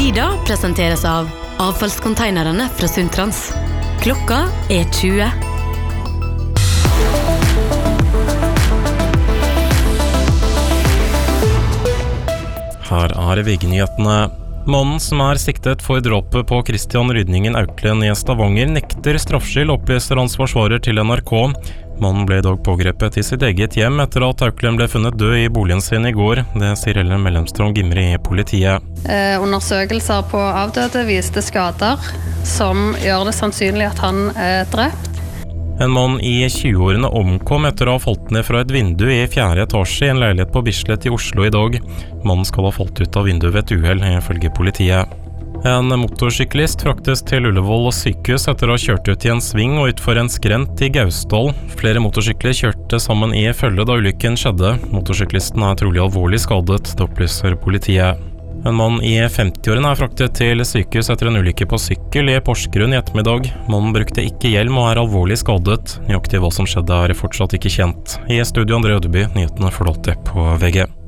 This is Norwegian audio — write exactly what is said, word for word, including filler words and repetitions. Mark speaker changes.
Speaker 1: Tida presenteres av avfallskonteinerne fra Sundtrans. Klokka er tjue.
Speaker 2: Her er V G-nyhetene. Mannen som er siktet for drapet på Christian Rydningen Auklend i Stavanger nekter straffskyld, opplyser hans forsvarer til N R K. Mannen ble i dag pågrepet i sitt eget hjem etter at Auklend ble funnet død i boligen sin i går. Det sier Ellen Mellemstrøm Gimri i politiet.
Speaker 3: Eh, undersøkelser på avdøde viste skader som gjør det sannsynlig at han er drept.
Speaker 2: En mann i tjueårene omkom etter å ha falt ned fra et vindu i fjerde etasje i en leilighet på Bislett i Oslo i dag. Mannen skal ha falt ut av vinduet ved et uhell, ifølge politiet. En motorsyklist fraktes til Ullevål og sykehus etter å ha kjørt ut i en sving og utfor en skrent i Gausdal. Flere motorsykler kjørte sammen i følge da ulykken skjedde. Motorsyklisten er trolig alvorlig skadet, det opplyser politiet. En mann i femtiårene er fraktet til sykehus etter en ulykke på sykkel i Porsgrunn i ettermiddag. Mannen brukte ikke hjelm og er alvorlig skadet. Nøyaktig hva som skjedde er fortsatt ikke kjent. I studio André Ødeby, nyhetene for alltid på V G.